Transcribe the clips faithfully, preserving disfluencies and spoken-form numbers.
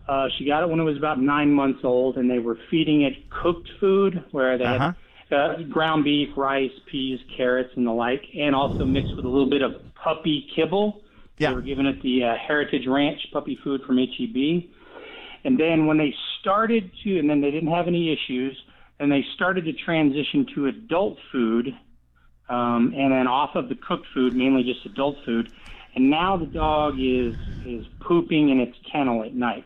Uh, she got it when it was about nine months old, and they were feeding it cooked food where they Uh-huh. had uh, ground beef, rice, peas, carrots, and the like, and also mixed with a little bit of puppy kibble. Yeah. They were giving it the uh, Heritage Ranch puppy food from H E B. And then when they started to, and then they didn't have any issues, and they started to transition to adult food, um, and then off of the cooked food, mainly just adult food. And now the dog is is pooping in its kennel at night.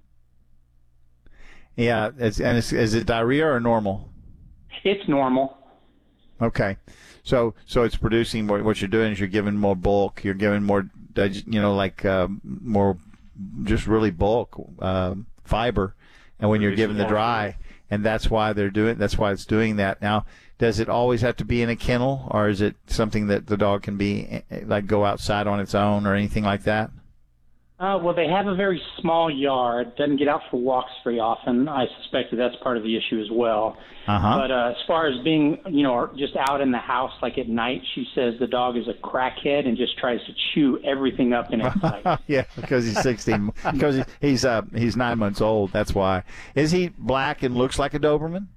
Yeah, it's, and it's, is it diarrhea or normal? It's normal. Okay, so so it's producing more. What you're doing is you're giving more bulk. You're giving more, you know, like uh, more, just really bulk um, fiber. And when you're giving the dry, and that's why they're doing. That's why it's doing that. Now, does it always have to be in a kennel, or is it something that the dog can be like go outside on its own or anything like that? Uh, well, they have a very small yard. Doesn't get out for walks very often. I suspect that that's part of the issue as well. Uh-huh. But uh, as far as being, you know, just out in the house like at night, she says the dog is a crackhead and just tries to chew everything up in its sight. Yeah, because he's sixteen. Because he's he's, uh, he's nine months old. That's why. Is he black and looks like a Doberman?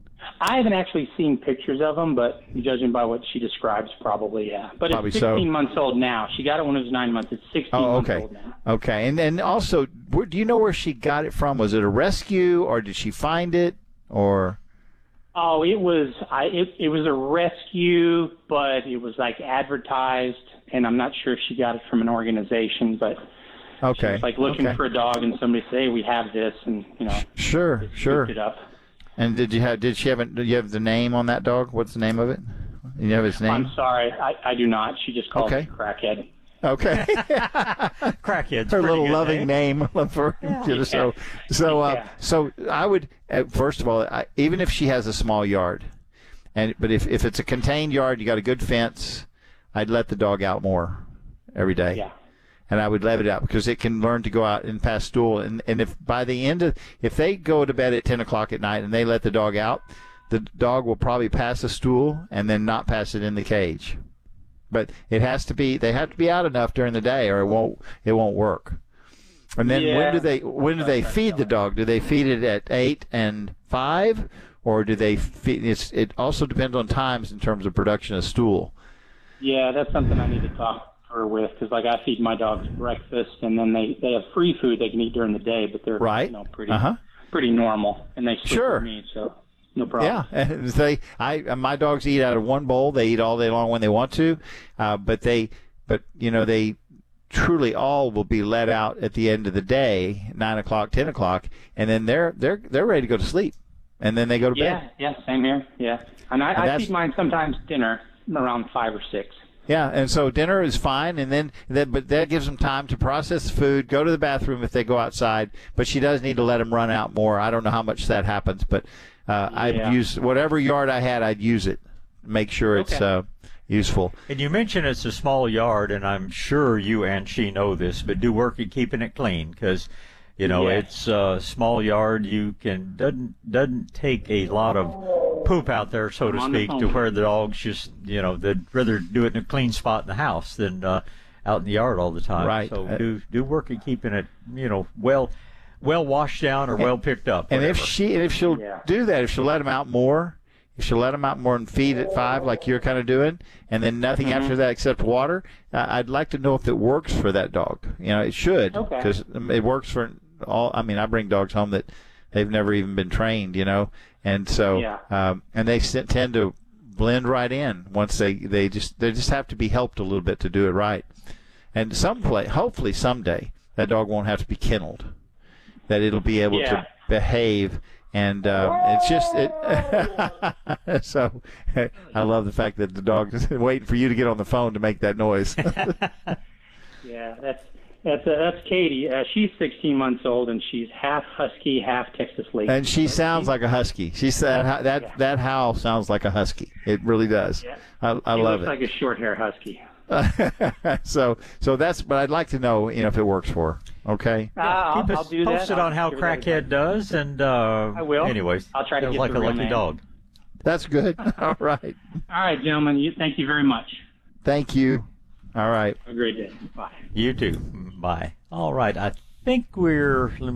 I haven't actually seen pictures of him, but judging by what she describes, probably, yeah. But Probably it's sixteen so. months old now. She got it when it was nine months. It's sixteen Oh, months okay. old now. Okay. And then also, where, do you know where she got it from? Was it a rescue, or did she find it, or? Oh, it was I. It, it was a rescue, but it was like advertised, and I'm not sure if she got it from an organization, but Okay. she was like looking okay. for a dog, and somebody said, "Hey, we have this," and you know, Sure, just sure. picked it up. And did you have? Did she have? A, do you have the name on that dog? What's the name of it? You have his name? I'm sorry, I, I do not. She just calls Okay. it crackhead. Okay. Crackhead's Her pretty little good loving name. name for you know, so so uh, Yeah. so I would uh, first of all, I, even if she has a small yard, and but if if it's a contained yard, you got a good fence, I'd let the dog out more every day. Yeah. And I would let it out because it can learn to go out and pass stool. And, and if by the end of, if they go to bed at ten o'clock at night and they let the dog out, the dog will probably pass a stool and then not pass it in the cage. But it has to be, they have to be out enough during the day or it won't, it won't work. And then Yeah. when do they, when do they feed the dog? Do they feed it at eight and five, or do they feed, it's, it also depends on times in terms of production of stool. Yeah, that's something I need to talk her with, because like I feed my dogs breakfast, and then they they have free food they can eat during the day, but they're Right. you know pretty Uh-huh. pretty normal, and they sleep Sure. with me, so no problem. Yeah, and they, I, my dogs eat out of one bowl. They eat all day long when they want to, uh, but they, but you know, they truly all will be let out at the end of the day, nine o'clock, ten o'clock, and then they're they're they're ready to go to sleep, and then they go to Yeah, bed. yeah, same here. Yeah, and I, And I that's- feed mine sometimes dinner around five or six. Yeah, and so dinner is fine, and then that, but that gives them time to process the food, go to the bathroom if they go outside. But she does need to let them run out more. I don't know how much that happens, but uh, I'd Yeah. use whatever yard I had, I'd use it, make sure it's Okay. uh, useful. And you mentioned it's a small yard, and I'm sure you and she know this, but do work at keeping it clean because, you know, Yeah. it's a small yard. You can doesn't doesn't take a lot of poop out there, so to I'm on the speak, to phone. where the dogs just, you know, they'd rather do it in a clean spot in the house than uh, out in the yard all the time. Right. So Uh, do do work at keeping it, you know, well well washed down or well picked up. And if whatever. she, and if she'll Yeah. do that, if she'll let them out more, if she'll let them out more and feed at five, like you're kind of doing, and then nothing Mm-hmm. after that except water, uh, I'd like to know if it works for that dog. You know, it should, Okay. because it works for all. I mean, I bring dogs home that they've never even been trained, you know, and so, Yeah. um, and they s- tend to blend right in once they they just they just have to be helped a little bit to do it right. And some play, hopefully someday that dog won't have to be kenneled, that it'll be able Yeah. to behave. And um, it's just it. So I love the fact that the dog is waiting for you to get on the phone to make that noise. Yeah, that's that's uh, that's Katie. Uh, she's sixteen months old, and she's half husky, half Texas Lake. And she sounds like a husky. She said that Yeah. that howl sounds like a husky. It really does. Yeah. I, I She love looks like a short hair husky. it. so so that's. But I'd like to know, you know, if it works for her. Okay. Uh, I'll, Keep I'll us do that. posted I'll on how give her that Crackhead advice. does, and uh, I will. Anyways, I'll try to sounds get like the a real lucky name. dog. That's good. All right. All right, gentlemen. You, thank you very much. Thank you. All right. Have a great day. Bye. You too. Bye. All right. I think we're. Let me